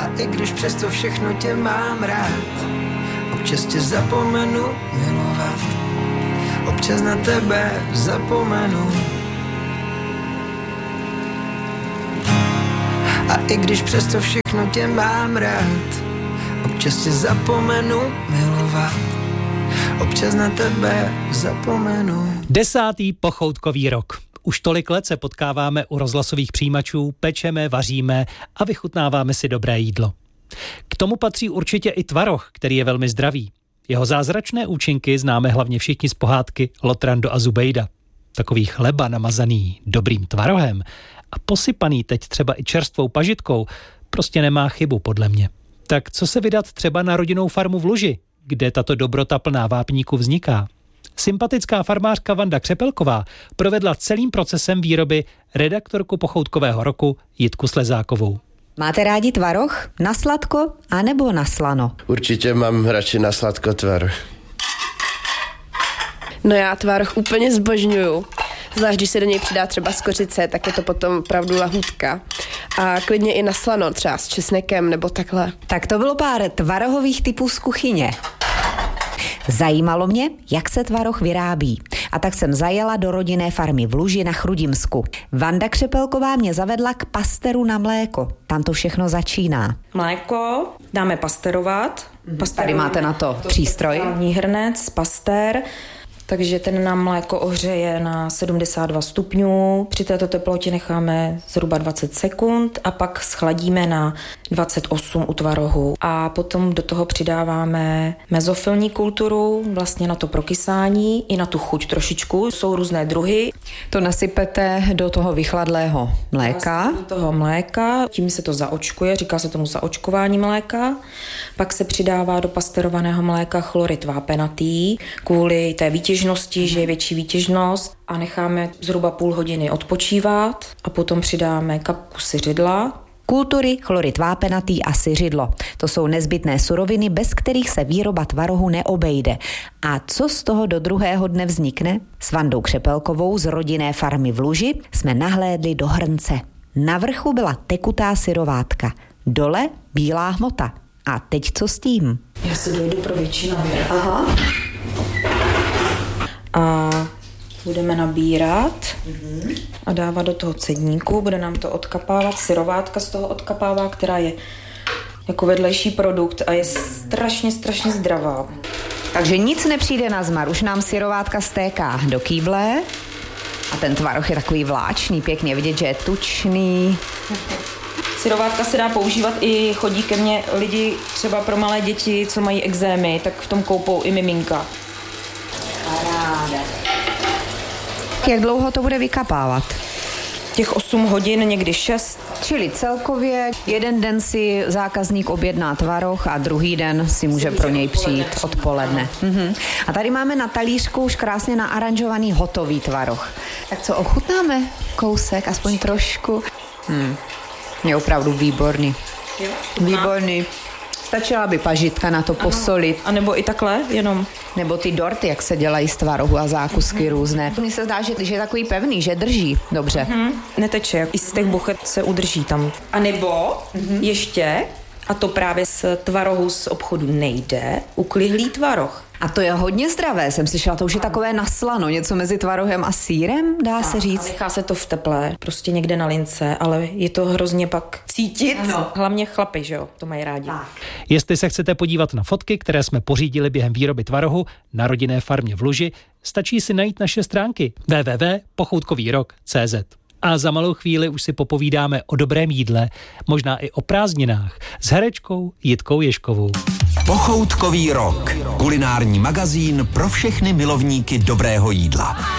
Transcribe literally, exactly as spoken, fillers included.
i když přesto všechno tě mám rád, občas tě zapomenu milovat, občas na tebe zapomenu. A i když přesto všechno tě mám rád, občas tě zapomenu milovat, občas na tebe zapomenu. Desátý pochoutkový rok. Už tolik let se potkáváme u rozhlasových přijímačů, pečeme, vaříme a vychutnáváme si dobré jídlo. K tomu patří určitě i tvaroh, který je velmi zdravý. Jeho zázračné účinky známe hlavně všichni z pohádky Lotrando a Zubejda. Takový chleba namazaný dobrým tvarohem a posypaný teď třeba i čerstvou pažitkou prostě nemá chybu podle mě. Tak co se vydat třeba na rodinnou farmu v Luži, kde tato dobrota plná vápníku vzniká? Sympatická farmářka Vanda Křepelková provedla celým procesem výroby redaktorku pochoutkového roku Jitku Slezákovou. Máte rádi tvaroh? Na sladko anebo na slano? Určitě mám radši na sladko tvaroh. No já tvaroh úplně zbožňuju. Zvlášť, když se do něj přidá třeba skořice, tak je to potom opravdu lahůdka. A klidně i na slano, třeba s česnekem nebo takhle. Tak to bylo pár tvarohových typů z kuchyně. Zajímalo mě, jak se tvaroh vyrábí. A tak jsem zajela do rodinné farmy v Luži na Chrudimsku. Vanda Křepelková mě zavedla k pasteru na mléko. Tam to všechno začíná. Mléko dáme pasterovat. Tady máte na to přístroj. Hrnec, pastér. Takže ten nám mléko ohřeje na sedmdesát dva stupňů. Při této teplotě necháme zhruba dvacet sekund a pak schladíme na dvacet osm u tvarohu. A potom do toho přidáváme mezofilní kulturu, vlastně na to prokysání i na tu chuť trošičku. Jsou různé druhy. To nasypete do toho vychladlého mléka. Do toho mléka, tím se to zaočkuje, říká se tomu zaočkování mléka. Pak se přidává do pasterovaného mléka chlorid vápenatý kvůli té výtěžnosti, že je větší výtěžnost a necháme zhruba půl hodiny odpočívat a potom přidáme kapku syřidla. Kultury, chlorid vápenatý a syřidlo. To jsou nezbytné suroviny, bez kterých se výroba tvarohu neobejde. A co z toho do druhého dne vznikne? S Vandou Křepelkovou z rodinné farmy v Luži jsme nahlédli do hrnce. Na vrchu byla tekutá syrovátka, dole bílá hmota. A teď co s tím? Já se dojdu pro větší nabír. Aha. A budeme nabírat a dávat do toho cedníku, bude nám to odkapávat, syrovátka z toho odkapává, která je jako vedlejší produkt a je strašně, strašně zdravá. Takže nic nepřijde na zmar, už nám syrovátka stéká do kýble a ten tvaroh je takový vláčný, pěkně vidět, že je tučný. Syrovátka se dá používat i, chodí ke mně lidi třeba pro malé děti, co mají ekzémy, tak v tom koupou i miminka. Paráda. Jak dlouho to bude vykapávat? Těch osm hodin, někdy šest. Čili celkově jeden den si zákazník objedná tvaroh a druhý den si může pro něj přijít odpoledne. Mhm. A tady máme na talířku už krásně naaranžovaný hotový tvaroh. Tak co, ochutnáme kousek, aspoň trošku? Hmm. Je opravdu výborný. Jo, výborný. Stačila by pažitka na to posolit. A nebo i takhle, jenom. Nebo ty dorty, jak se dělají z tvarohu a zákusky mm-hmm. různé. Mně se zdá, že, že je takový pevný, že drží dobře. Mm-hmm. Neteče, i z těch buchet se udrží tam. A nebo mm-hmm. ještě, a to právě z tvarohu z obchodu nejde, uklihlý tvaroh. A to je hodně zdravé, jsem slyšela, to už je takové naslano, něco mezi tvarohem a sýrem, dá se říct. Nechá se to v teple, prostě někde na lince, ale je to hrozně pak cítit. Ano. Hlavně chlapi, že jo, to mají rádi. Tak. Jestli se chcete podívat na fotky, které jsme pořídili během výroby tvarohu na rodinné farmě v Luži, stačí si najít naše stránky w w w tečka pochoutkový rok tečka c z. A za malou chvíli už si popovídáme o dobrém jídle, možná i o prázdninách, s herečkou Jitkou Ježkovou. Pochoutkový rok. Kulinární magazín pro všechny milovníky dobrého jídla.